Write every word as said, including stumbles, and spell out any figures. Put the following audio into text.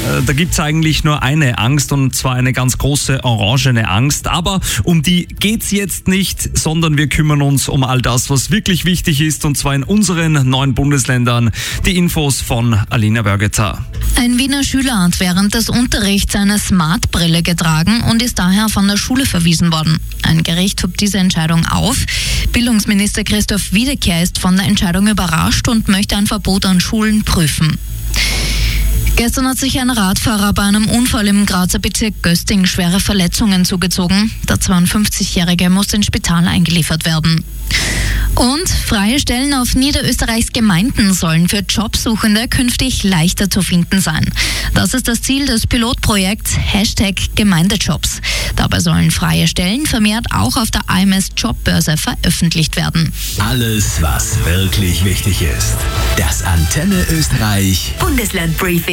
Da gibt es eigentlich nur eine Angst, und zwar eine ganz große orangene Angst. Aber um die geht's jetzt nicht, sondern wir kümmern uns um all das, was wirklich wichtig ist, und zwar in unseren neuen Bundesländern. Die Infos von Alina Bergeter. Ein Wiener Schüler hat während des Unterrichts eine Smartbrille getragen und ist daher von der Schule verwiesen worden. Ein Gericht hob diese Entscheidung auf. Bildungsminister Christoph Wiedeker ist von der Entscheidung überrascht und möchte ein Verbot an Schulen prüfen. Gestern hat sich ein Radfahrer bei einem Unfall im Grazer Bezirk Gösting schwere Verletzungen zugezogen. Der zweiundfünfzigjährige muss ins Spital eingeliefert werden. Und freie Stellen auf Niederösterreichs Gemeinden sollen für Jobsuchende künftig leichter zu finden sein. Das ist das Ziel des Pilotprojekts Hashtag Gemeindejobs. Dabei sollen freie Stellen vermehrt auch auf der A M S Jobbörse veröffentlicht werden. Alles, was wirklich wichtig ist. Das Antenne Österreich Bundesland Briefing.